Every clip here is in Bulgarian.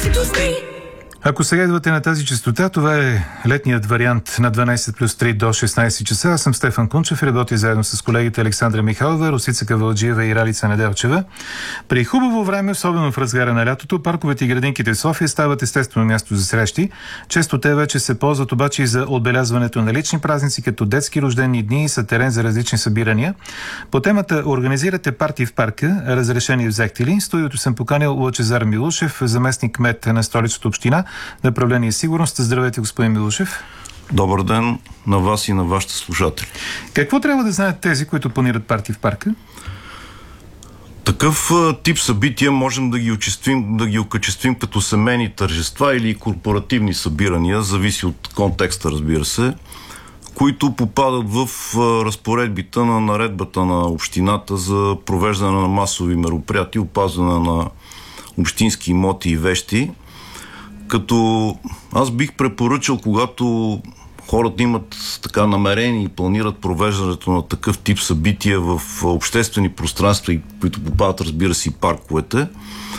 Ако сега идвате на тази честота, това е летният вариант на 12 плюс 3 до 16 часа. Аз съм Стефан Кунчев и работя заедно с колегите Александра Михайлова, Росица Кавалджиева и Ралица Неделчева. При хубаво време, особено в разгара на лятото, парковете и градинките в София стават естествено място за срещи. Често те вече се ползват обаче и за отбелязването на лични празници, като детски рождени дни и са терен за различни събирания. По темата "Организирате парти в парка, разрешение взехте ли?" студиото съм поканил Лъчезар Милушев, заместник кмет на Столичната община, направление сигурност. Здравейте, господин Милушев. Добър ден на вас и на вашите слушатели. Какво трябва да знаят тези, които планират парти в парка? Такъв тип събития можем да ги окачествим като семейни тържества или корпоративни събирания, зависи от контекста, разбира се, които попадат в разпоредбите на наредбата на общината за провеждане на масови мероприятия, опазване на общински имоти и вещи. Като аз бих препоръчал, когато хората имат така намерение и планират провеждането на такъв тип събития в обществени пространства, които попадат, разбира се, и парковете,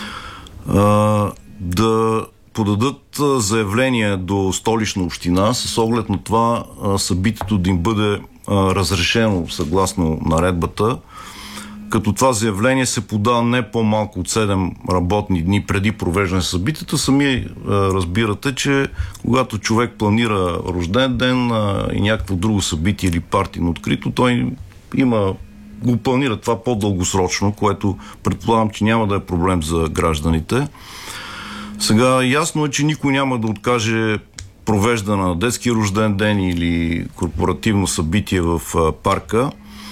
да подадат заявление до Столична община с оглед на това събитието да им бъде разрешено съгласно наредбата, като това заявление се подава не по-малко от 7 работни дни преди провеждане на събитията. Сами разбирате, че когато човек планира рожден ден и някакво друго събитие или парти на открито, той го планира това по-дългосрочно, което предполагам, че няма да е проблем за гражданите. Сега ясно е, че никой няма да откаже провеждане на детски рожден ден или корпоративно събитие в парка.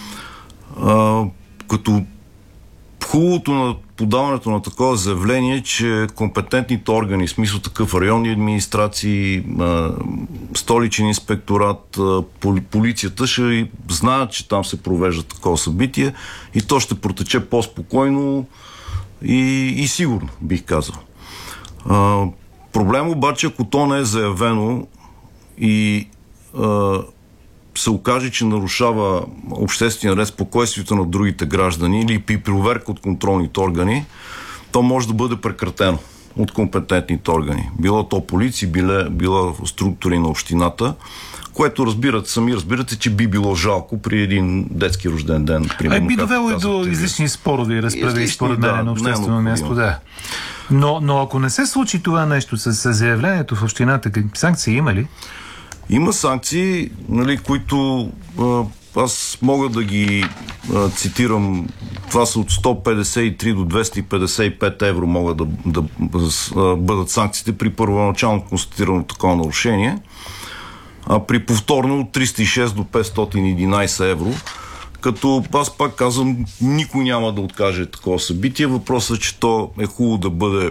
Като хубавото на подаването на такова заявление, че компетентните органи, в смисъл такъв районни администрации, столичен инспекторат, полицията ще знаят, че там се провежда такова събитие и то ще протече по-спокойно и сигурно, бих казал. Проблем обаче, ако то не е заявено и се окаже, че нарушава обществен ред, спокойствието на другите граждани или при проверка от контролните органи, то може да бъде прекратено от компетентните органи. Било то полиция, било структури на общината, което сами разбирате, че би било жалко при един детски рожден ден. Примерно, би довело и до излишни спорове и разправи според мен на обществено място. Да. Но ако не се случи това нещо с заявлението в общината, санкции има ли? Има санкции, които аз мога да ги цитирам. Това са от 153 до 255 евро могат да бъдат санкциите при първоначално констатирано такова нарушение, а при повторно от 306 до 511 евро. Като аз пак казвам, никой няма да откаже такова събитие. Въпросът е, че то е хубаво да бъде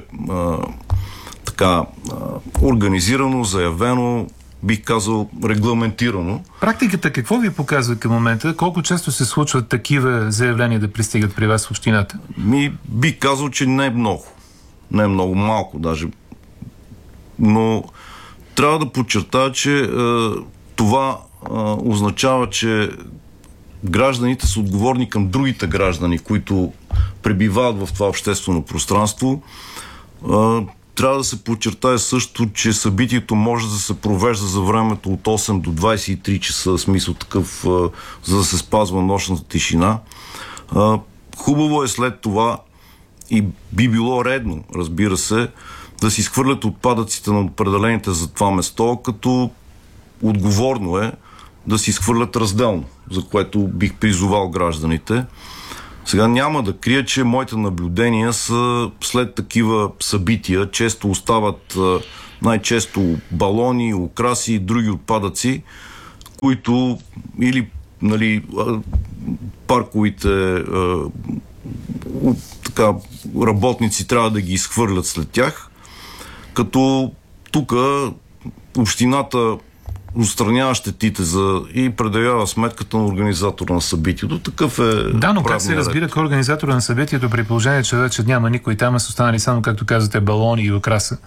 организирано, заявено, бих казал, регламентирано. Практиката какво ви показва към момента? Колко често се случват такива заявления да пристигат при вас в общината? Бих казал, че не е много. Не е много, малко даже. Но трябва да подчертая, че това означава, че гражданите са отговорни към другите граждани, които пребивават в това обществено пространство. Трябва да се подчертае също, че събитието може да се провежда за времето от 8 до 23 часа, в смисъл такъв, за да се спазва нощната тишина. Хубаво е след това и би било редно, разбира се, да се изхвърлят отпадъците на определените за това место, като отговорно е да се изхвърлят разделно, за което бих призовал гражданите. Сега няма да крия, че моите наблюдения са след такива събития. Често остават най-често балони, украси и други отпадъци, които или парковите работници трябва да ги изхвърлят след тях, като тук общината отстранява щетите и предявява сметката на организатора на събитието. Такъв е. Да, но как се разбира кой организатора на събитието при положение, че вече няма никой там, са останали само, както казвате, балони и украса?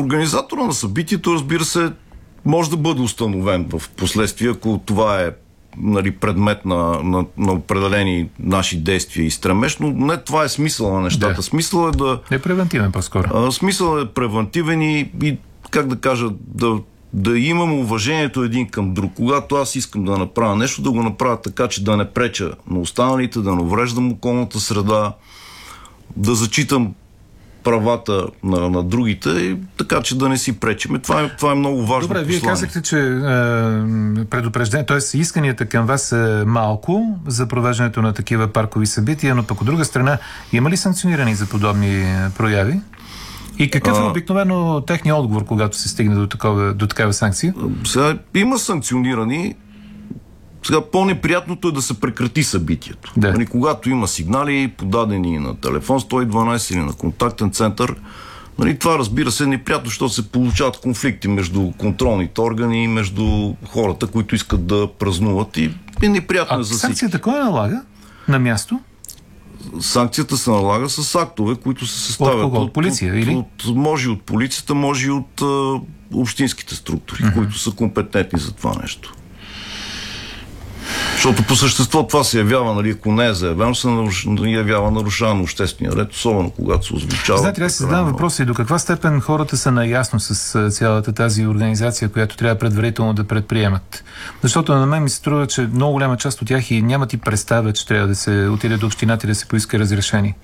Организатора на събитието, разбира се, може да бъде установен в последствие, ако това е нали, предмет на определени наши действия и стремеж, но не това е смисъл на нещата. Да. Смисъл е да... Е превентивен по-скоро. Смисъл е превентивен и как да кажа, да имам уважението един към друг. Когато аз искам да направя нещо, да го направя така, че да не преча на останалите, да не увреждам околната среда, да зачитам правата на другите, и така, че да не си пречиме. Това е много важно. Добре, послание. вие казахте, че предупреждение, т.е. исканията към вас са малко за провеждането на такива паркови събития, но пък от друга страна, има ли санкционирани за подобни прояви? И какъв е обикновено техният отговор, когато се стигне до такава санкция? Сега има санкционирани. Сега по-неприятното е да се прекрати събитието. Да. Нали, когато има сигнали, подадени на телефон 112 или на контактен център, нали, това разбира се е неприятно, защото се получават конфликти между контролните органи и между хората, които искат да празнуват, и е неприятно за всички. Санкцията кой налага на място? Санкцията се налага с актове, които се съставят от кого? От полиция, или? Може и от полицията, може и от общинските структури, които са компетентни за това нещо. Защото по същество това се явява, нали, ако не е заявено, се явява нарушаване на обществения ред, особено когато се озвучава. Знаете, аз си задавам въпроса и до каква степен хората са наясно с цялата тази организация, която трябва предварително да предприемат. Защото на мен ми се струва, че много голяма част от тях и нямат и представа, че трябва да се отиде до общината и да се поиска разрешение.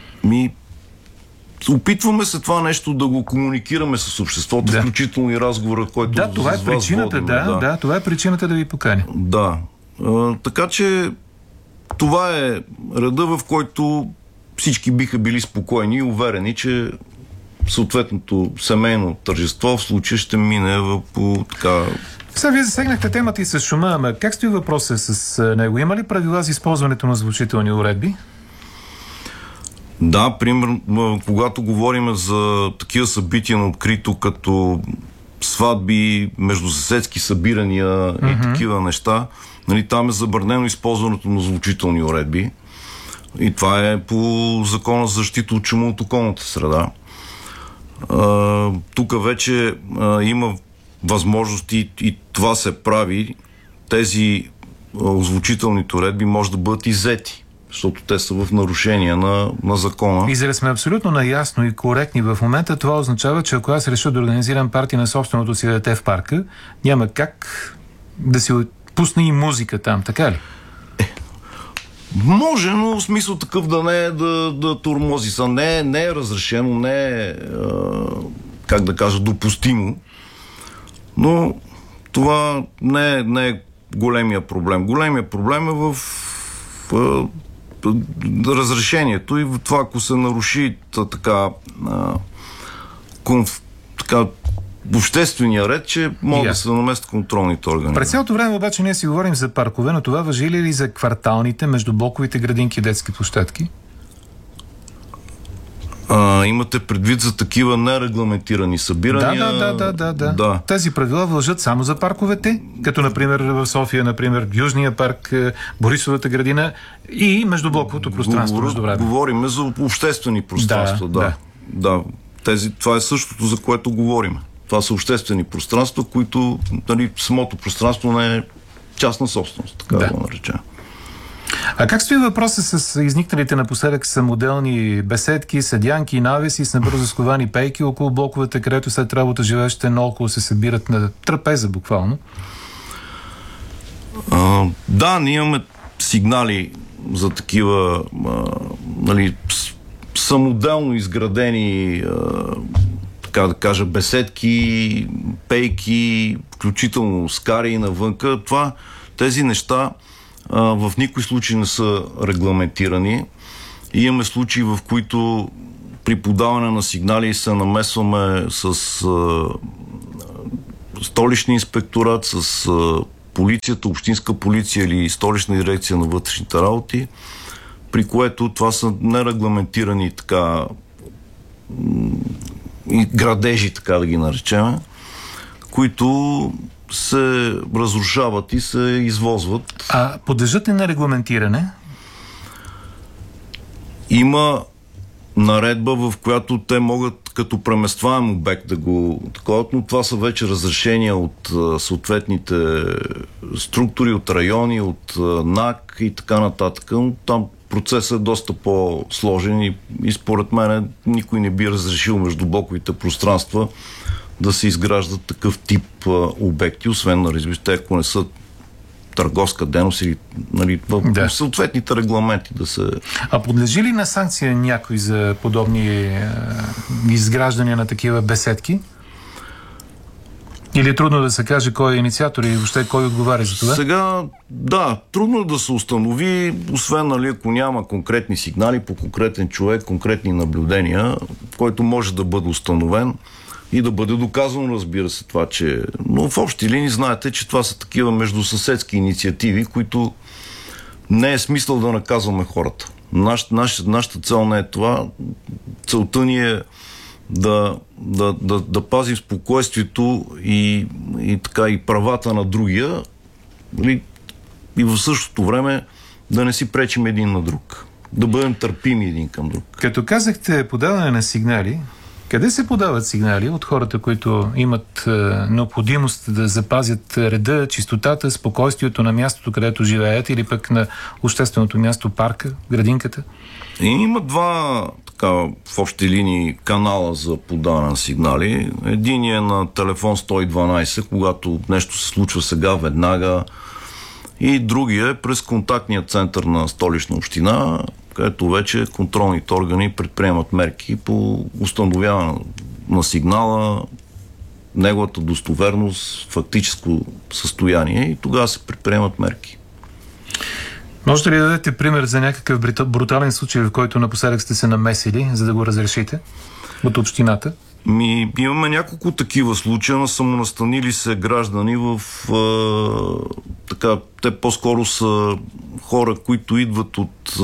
Опитваме се това нещо да го комуникираме с обществото, включително и разговора, който това е причината, водим, това е причината да ви поканя. Да. Така че това е реда, в който всички биха били спокойни и уверени, че съответното семейно тържество в случая ще мине по така... Сега вие засегнахте темата и с шума, ама как стои въпросът с него? Има ли правила за използването на звучителни уредби? Да, примерно, когато говорим за такива събития на открито, като сватби, междусъседски събирания и такива неща, нали, там е забранено използването на звучителни уредби. И това е по Закона за защита от шума от околната среда. Тук вече има възможности и това се прави. Тези озвучителните уредби може да бъдат иззети, защото те са в нарушение на закона. И за да сме абсолютно наясно и коректни в момента, това означава, че ако аз реша да организирам парти на собственото си дете в парка, няма как да си пусне и музика там, така ли? Може, но в смисъл такъв да не е да тормози. Не е разрешено, не е как да кажа, допустимо. Но това не е големия проблем. Големия проблем е в разрешението и в това, ако се наруши така обществения ред, че могат да се наместят контролните органи. През цялото време обаче ние си говорим за паркове, но това важи ли за кварталните, междублоковите градинки и детски площадки? Имате предвид за такива нерегламентирани събирания? Да. Тези правила важат само за парковете, като например в София, например Южния парк, Борисовата градина и междублоковото пространство. Говорим за обществени пространства. Да. Това е същото, за което говорим. Това са обществени пространства, които, нали, самото пространство не е частна собственост, така да го наречем. А как стои въпроса с изникналите напоследък самоделни беседки, седянки, навеси с набързо сковани пейки около блоковете, където след работа живеещите наоколо се събират на трапеза буквално? Да, ние имаме сигнали за такива нали, самоделно изградени така да кажа, беседки, пейки, включително скари навънка. Тези неща в никой случай не са регламентирани. И имаме случаи, в които при подаване на сигнали се намесваме с столичния инспекторат, с полицията, общинска полиция или столична дирекция на вътрешните работи, при което това са нерегламентирани така и градежи, така да ги наречем, които се разрушават и се извозват. А подлежат ли на регламентиране? Има наредба, в която те могат като преместваем обект да го таковат, но това са вече разрешения от съответните структури, от райони, от НАК и така нататък. Но там процесът е доста по-сложен и според мен никой не би разрешил между блоковите пространства да се изграждат такъв тип обекти, освен на разбирате, ако не са търговска дейност или нали, в съответните регламенти да се... А подлежи ли на санкция някой за подобни изграждания на такива беседки? Или е трудно да се каже кой е инициатор и въобще кой отговаря за това? Сега, да, трудно е да се установи, освен нали, ако няма конкретни сигнали по конкретен човек, конкретни наблюдения, който може да бъде установен и да бъде доказано, разбира се, това, че... Но в общи линии знаете, че това са такива междусъседски инициативи, които не е смисъл да наказваме хората. Нашата цел не е това. Целта ни е да пазим спокойствието и правата на другия и в същото време да не си пречим един на друг. Да бъдем търпими един към друг. Като казахте подаване на сигнали, къде се подават сигнали от хората, които имат необходимост да запазят реда, чистотата, спокойствието на мястото, където живеят, или пък на общественото място, парка, градинката? И има два в общи линии канала за подаване на сигнали. Единият е на телефон 112, когато нещо се случва сега, веднага. И другия е през контактния център на Столична община, където вече контролните органи предприемат мерки по установяване на сигнала, неговата достоверност, фактическо състояние и тогава се предприемат мерки. Можете ли да дадете пример за някакъв брутален случай, в който напоследък сте се намесили, за да го разрешите от общината? Имаме няколко такива случая на самонастанили се граждани те по-скоро са хора, които идват от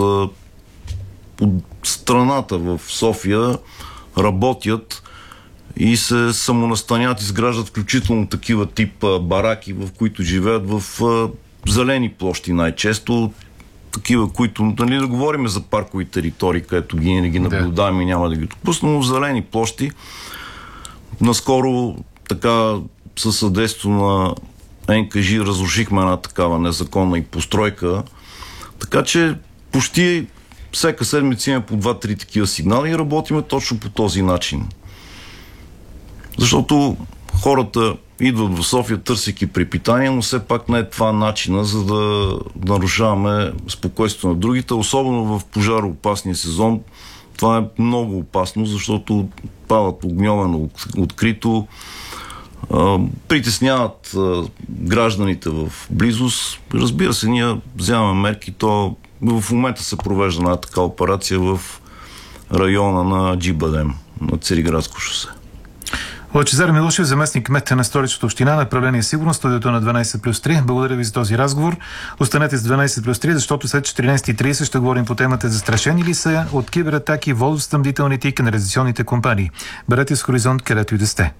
страната в София, работят и се самонастанят, изграждат включително такива тип бараки, в които живеят в зелени площи най-често, такива, които, нали, да говорим за паркови територии, където ги не ги наблюдаваме и няма да ги допуснем, но в зелени площи. Наскоро така със съдействието на НКЖ разрушихме една такава незаконна и постройка, така че почти всяка седмица има по 2-3 такива сигнали и работиме точно по този начин. Защото хората идват в София, търсейки препитание, но все пак не е това начина, за да нарушаваме спокойствието на другите, особено в пожароопасния сезон. Това е много опасно, защото падат огньове открито, притесняват гражданите в близост. Разбира се, ние вземаме мерки. То в момента се провежда една така операция в района на Джибадем, на Цариградско шосе. Лъчезар Милушев, заместник кмет на Столичната община, направление сигурност, студиото на 12+3. Благодаря ви за този разговор. Останете с 12+3, защото след 14:30 ще говорим по темата застрашени ли са от кибератаки водоснабдителните и канализационните компании. Бъдете с Хоризонт, където и да сте.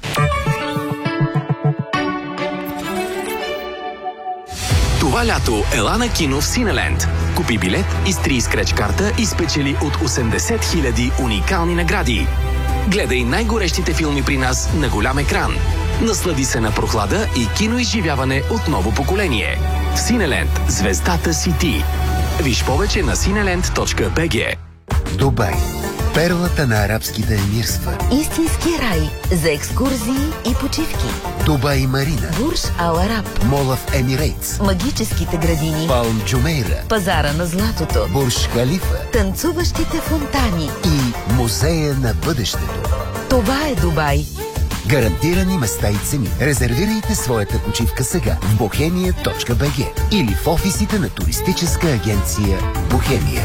Това лято ела на кино в Синеленд. Купи билет, изтри скреч карта и спечели от 80 000 уникални награди. Гледай най-горещите филми при нас на голям екран. Наслади се на прохлада и киноизживяване от ново поколение. В Синеленд звездата си ти. Виж повече на cineland.bg. Дубай. Перлата на арабските емирства. Истински рай за екскурзии и почивки. Дубай Марина. Бурж Ал Араб. Мола в Емирейтс. Магическите градини. Палм Джумейра. Пазара на златото. Бурж Халифа. Танцуващите фонтани. И Музея на бъдещето. Това е Дубай. Гарантирани места и цени. Резервирайте своята почивка сега в bohemia.bg или в офисите на туристическа агенция Бохемия.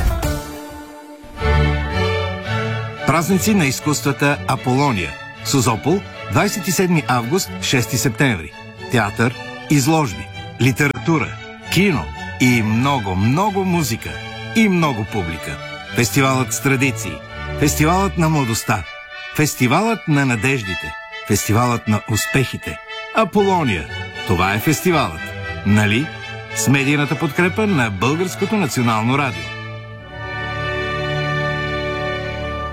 Празници на изкуствата Аполония. Созопол, 27 август, 6 септември. Театър, изложби, литература, кино и много, много музика. И много публика. Фестивалът с традиции. Фестивалът на младостта. Фестивалът на надеждите. Фестивалът на успехите. Аполония. Това е фестивалът. Нали? С медийната подкрепа на Българското национално радио.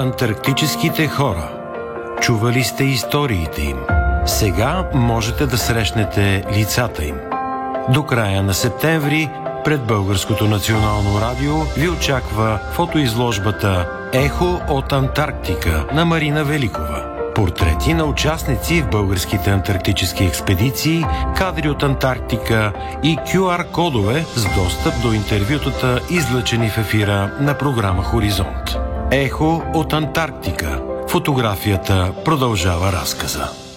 антарктическите хора. Чували сте историите им. Сега можете да срещнете лицата им. До края на септември пред Българското национално радио ви очаква фотоизложбата «Ехо от Антарктика» на Марина Великова. Портрети на участници в българските антарктически експедиции, кадри от Антарктика и QR-кодове с достъп до интервютата, излъчени в ефира на програма Хоризонт. Ехо от Антарктика. Фотографията продължава разказа.